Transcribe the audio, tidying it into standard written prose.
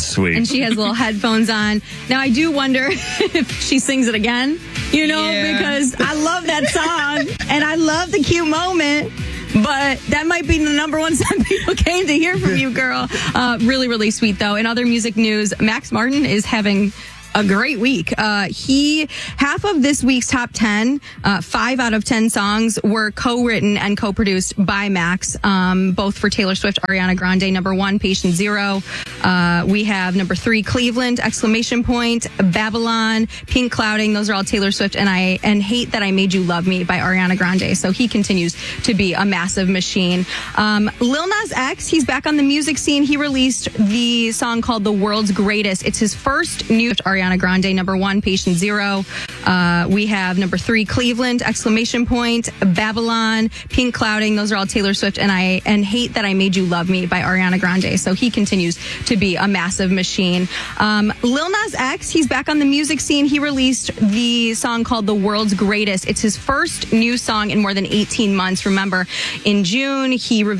sweet. And she has little headphones on. Now, I do wonder if she sings it again, because I love that song and I love the cute moment. But that might be the number one song people came to hear from you, girl. Really, really sweet, though. In other music news, Max Martin is having a great week. Half of this week's top 10, 5 out of 10 songs were co-written and co-produced by Max, both for Taylor Swift, Ariana Grande. Number 1, Patient Zero. We have number 3, Cleveland, ! Babylon, Pink Clouding. Those are all Taylor Swift, and Hate That I Made You Love Me by Ariana Grande. So he continues to be a massive machine. Lil Nas X, he's back on the music scene. He released the song called The World's Greatest. It's his first new Ariana Grande. Number 1, Patient Zero. We have number 3, Cleveland, ! Babylon, Pink Clouding. Those are all Taylor Swift, and Hate That I Made You Love Me by Ariana Grande. So he continues to be a massive machine. Lil Nas X, he's back on the music scene. He released the song called The World's Greatest. It's his first new song in more than 18 months. Remember, in June, he